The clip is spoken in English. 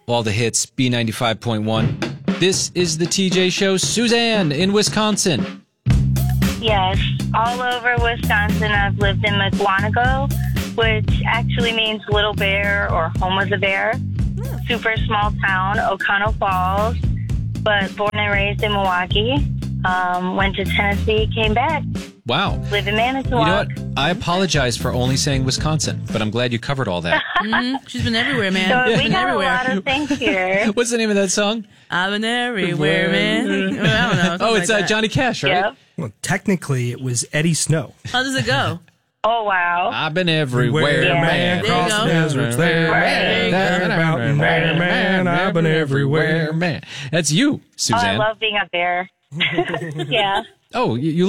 all the hits, B95.1. This is the TJ Show. Suzanne in Wisconsin. Yes, all over Wisconsin. I've lived in McWanago, which actually means little bear or home of the bear. Super small town, O'Connell Falls, but born and raised in Milwaukee. Went to Tennessee, came back. Wow. Live in Manitowoc. You know what? I apologize for only saying Wisconsin, but I'm glad you covered all that. She's been everywhere, man. So She's we been got everywhere. a lot of things here. What's the name of that song? I've been everywhere, man. I don't know. Oh, it's like that. Johnny Cash, right? Yep. Well, technically, it was Eddie Snow. How does it go? Oh, wow. I've been everywhere, Yeah. man. There you Across go. the deserts there, There you man. About and there, man. I've been everywhere. man. That's you, Oh, I Suzanne. love being up there. Yeah. Oh, you